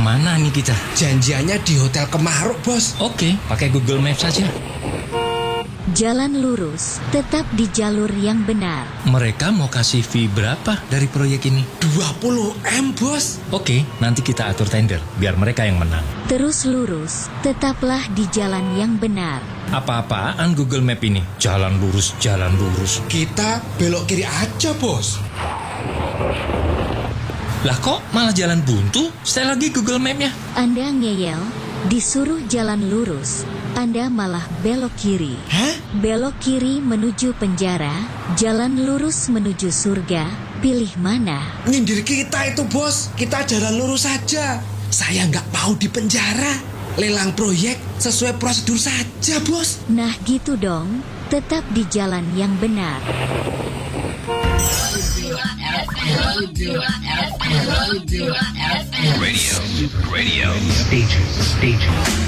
Kemana nih kita? Janjiannya di Hotel Kemaruk, Bos. Oke, pakai Google Maps saja. Jalan lurus, tetap di jalur yang benar. Mereka mau kasih fee berapa dari proyek ini? 20M, Bos. Oke, nanti kita atur tender, biar mereka yang menang. Terus lurus, tetaplah di jalan yang benar. Apa-apaan Google Map ini? Jalan lurus, jalan lurus. Kita belok kiri aja, Bos. Lah kok malah jalan buntu? Saya lagi Google Map-nya. Anda ngeyel, disuruh jalan lurus, Anda malah belok kiri. Hah? Belok kiri menuju penjara, jalan lurus menuju surga, pilih mana? Nyindir kita itu, Bos. Kita jalan lurus saja. Saya nggak mau di penjara. Lelang proyek sesuai prosedur saja, Bos. Nah gitu dong, tetap di jalan yang benar. Radio, stages.